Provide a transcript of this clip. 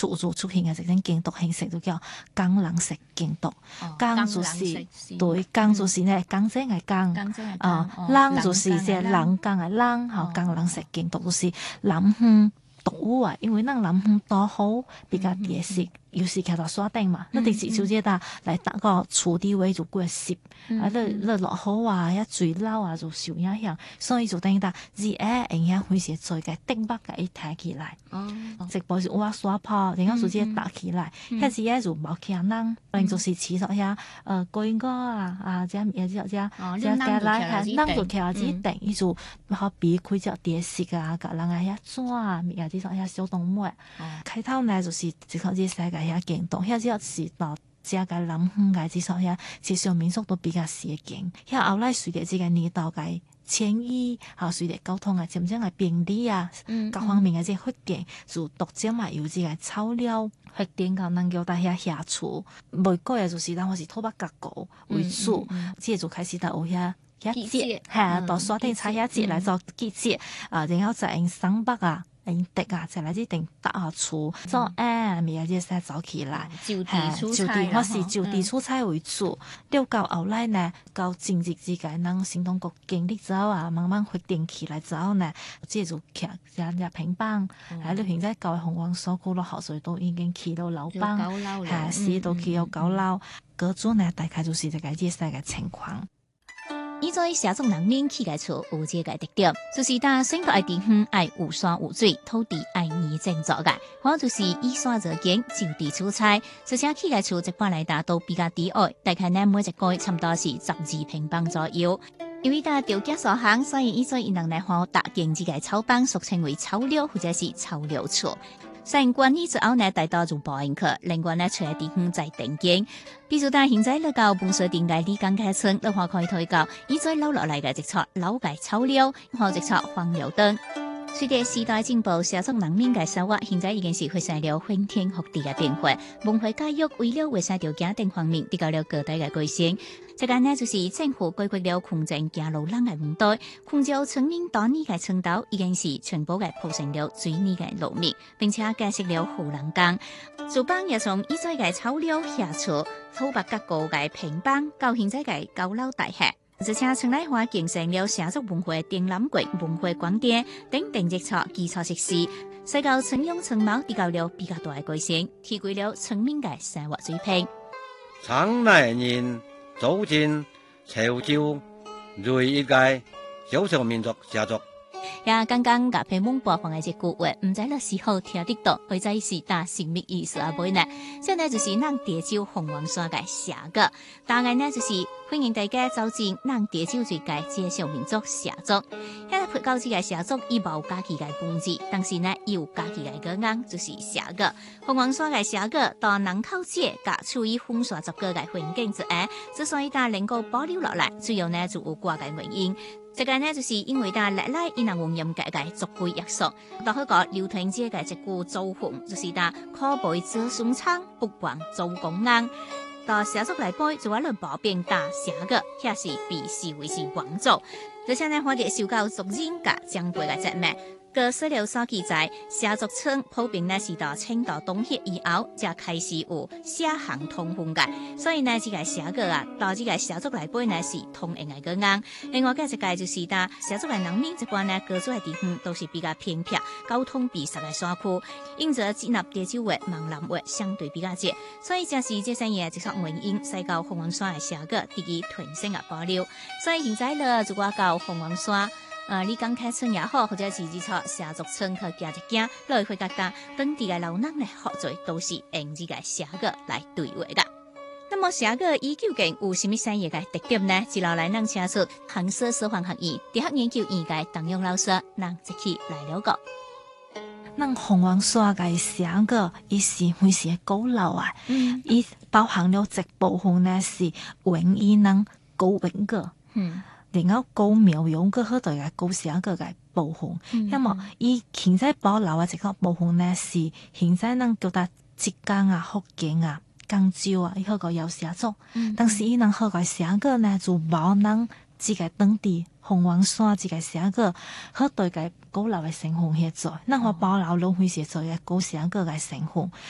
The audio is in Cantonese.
出现嘅一種經讀形式，就叫江郎式經讀。江就是對，江就是呢江仔嘅江，郎就是即係人江嘅人，江郎式經讀就是南方讀啊，因為咱南方多好比較特色。有時徛到山頂嘛，咱直接就即搭來搭個厝底位就過濕，你落雨啊，遐水流啊就受影響，所以就等於搭日下影響會是做個頂北個一抬起來，直播是挖沙坡，然後就即搭起來，遐日下就冇徛人，可能就是飼咗遐龜鵝啊，即加來遐人就徛只頂，伊就好比開只電視啊，甲人啊遐轉啊，咪啊啲遐小動物，開頭呢就是直頭只世界。遐行動，遐只是到遮個南方個至少遐接受民俗都比較少見。遐後來隨着這個年代個遷移，還有隨着交通個漸漸個便利啊，各方面個這發展，就逐漸嘛有這個草料發展到能夠到遐下厝。未過個就是當我是土白甲狗為主，這就開始到有遐節，係到山頂採遐節來做季節啊，然後再用松柏啊。滴啊，就來啲定搭下厝，做咪有啲使走起來，就地我是就地出差為主。了到後來呢，到政治之間，咱行動局經歷之後啊，慢慢發展起來之後呢，即就徛只平板，喺你現在舊嘅鳳凰所古落後水都已經起到樓板，係是都起到九樓，嗰種呢大概就是這個啲細嘅情況。 依在社族人民起來厝有這個特點，就是當生活嘅地方愛有山有水，土地愛擬正作嘅，或就是以山造景，就地取材。所以起來厝一般來打都比較低矮，大概呢每一個差唔多是12平方左右。因為條件所限，所以依在因人來好搭建這個草板，俗稱為草寮或者是草寮厝。上管理之後呢，大多就保養課，另外呢，除咗地方在定建，比如但現在呢個本水店嘅李江街村，你話可以推告，依在留落嚟嘅一撮老嘅草寮，或一撮黃油燈。隨着時代進步，社族人民嘅生活現在已經是發生了翻天覆地嘅變化，文化教育為了衛生條件等方面得到了巨大嘅改善。這個呢就是政府規劃了空正行路人嘅問題，空照村民多年嘅村道已經是全部嘅鋪成了水泥嘅路面，並且架設了護欄杆。主辦也從以前嘅草寮下厝、土白甲高嘅平板，到現在嘅高樓大廈。而且村內化建成了社族文化展覽館、文化廣場等定設措基礎設施，使到村容村貌得到了比較大嘅改善，提高了村民嘅生活水平。 村內人組建潮州瑞一界少數民族社族。 也剛剛甲皮蒙播放嘅一句話，唔知你是否聽得到，或者是打什麼意思啊？妹呢？現在就是咱潮州鳳凰山嘅社歌，大概呢就是歡迎大家走進咱潮州最界介紹民族社族。喺配高級嘅社族，伊無家己嘅本質，但是呢有家己嘅歌啱，就是社歌。鳳凰山嘅社歌，到人口節甲處於風沙十個嘅環境之下，之所以但能夠保留落來，主要呢就有掛嘅原因。這個呢，就是因為但歷來伊人運用嘅族規約束，到嗰個流傳者嘅一句祖訓，就是但可背做順昌，不忘做公安。到社族來背，就話論保變大社個，遐是被視為是王族。而且呢，我哋受到族人甲長輩嘅責罵。據資料所記載，社族村普遍呢是到清代東協以後，才開始有社行通婚嘅，所以呢，這個社個啊，到這個社族來背呢是通用嘅個啱。另外嘅一個就是呾社族嘅人民一般呢，居住嘅地方都是比較偏僻，交通閉塞嘅山區，因此接納潮州話、閩南話相對比較少，所以正是這些嘢直屬原因，使到鳳凰山嘅社個得以傳承啊保留。所以現在呢，如果到鳳凰山。你講開村也好，或者是指錯社族村去行一行，來回答答當地嘅老人咧，學做都是用這個社個來對話的。那麼社個伊究竟有什麼產業嘅特點呢？接落來能請出杭州師範學院地學研究院嘅鄧勇老師，能一起來了解。 咱鳳凰山嘅社個，伊是會是古老啊，伊包含了一部分呢是文藝能古文個。然後高苗用個好多嘅高社個嘅部分，因為伊現在保留嘅一個部分呢，是現在能叫得浙江啊、福建啊、廣州啊，伊好個有社族，但是伊能好個社個呢，就冇能這個當地鳳凰山這個社個好多嘅保留嘅成分喺在，咱話保留攏會是做嘅高社個嘅成分，